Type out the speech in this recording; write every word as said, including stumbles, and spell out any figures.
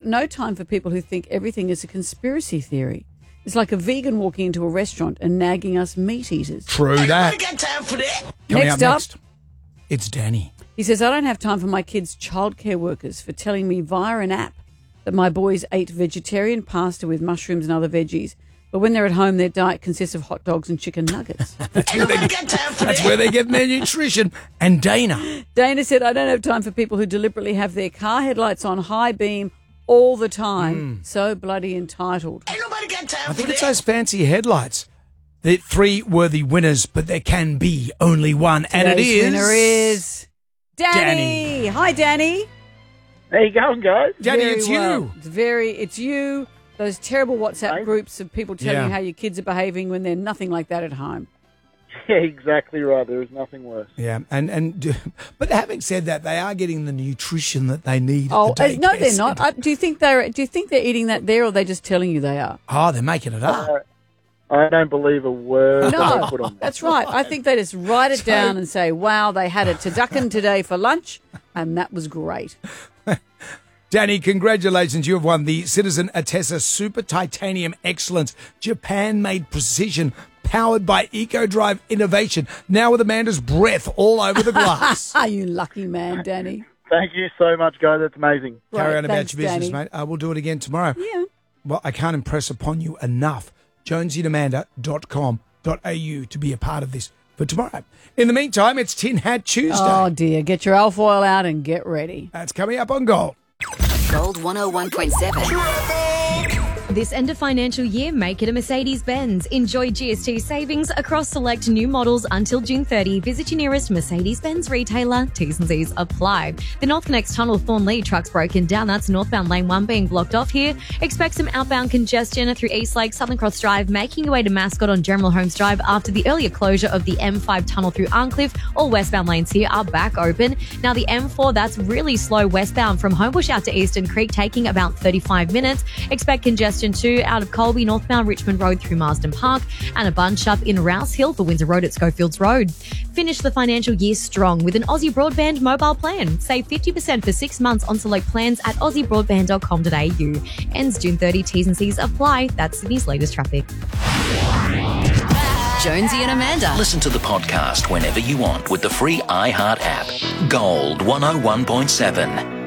no time for people who think everything is a conspiracy theory. It's like a vegan walking into a restaurant and nagging us meat eaters. True that. Ain't got time for that. Coming Next up up, next, it's Danny. he says, I don't have time for my kids' childcare workers for telling me via an app that my boys ate vegetarian pasta with mushrooms and other veggies. But when they're at home, their diet consists of hot dogs and chicken nuggets. That's where, they, Ain't got time for that's that. where they get their nutrition. And Dana. Dana said, I don't have time for people who deliberately have their car headlights on high beam all the time. So bloody entitled. Ain't nobody got time I for think it's that. those fancy headlights. The three worthy winners, but there can be only one. And it Today's is... winner is Danny. Danny. Hi, Danny. How you going, guys? Danny, Very it's well. you. It's very, it's you. Those terrible WhatsApp Thanks. groups of people telling Yeah. you how your kids are behaving when they're nothing like that at home. Yeah, exactly right. There is nothing worse. Yeah, and, and but having said that, they are getting the nutrition that they need. Oh at the uh, no, daycare they're not. centre. I, do you think they're? Do you think they're eating that there, or are they just telling you they are? Oh, they're making it up. Uh, I don't believe a word that No, they put on that. that's right. I think they just write it So- down and say, "Wow, they had a turducken today for lunch, and that was great." Danny, congratulations. You have won the Citizen Atessa Super Titanium Excellence Japan-made precision powered by EcoDrive Innovation. Now with Amanda's breath all over the glass. Are you lucky man, Danny? Thank you so much, guys. That's amazing. Carry Right, on about thanks, your business, Danny. mate. Uh, we'll do it again tomorrow. Yeah. Well, I can't impress upon you enough. jonesy and amanda dot com dot a u to be a part of this for tomorrow. In the meantime, it's Tin Hat Tuesday. Oh dear, get your alfoil out and get ready. That's coming up on Gold. Gold one oh one point seven. This end of financial year, make it a Mercedes-Benz. Enjoy G S T savings across select new models until June thirtieth. Visit your nearest Mercedes-Benz retailer. T's and C's apply. The North Connects Tunnel Thornley truck's broken down. That's northbound lane one being blocked off here. Expect some outbound congestion through Eastlake, Southern Cross Drive, making your way to Mascot on General Holmes Drive after the earlier closure of the M five tunnel through Arncliffe. All westbound lanes here are back open. Now the M four, that's really slow westbound from Homebush out to Eastern Creek, taking about thirty-five minutes. Expect congestion too out of Colby, northbound Richmond Road through Marsden Park, and a bunch up in Rouse Hill for Windsor Road at Schofields Road. Finish the financial year strong with an Aussie Broadband mobile plan. Save fifty percent for six months on select plans at aussie broadband dot com dot a u. Ends June thirtieth. T's and C's apply. That's Sydney's latest traffic. Jonesy and Amanda. Listen to the podcast whenever you want with the free iHeart app. Gold one oh one point seven.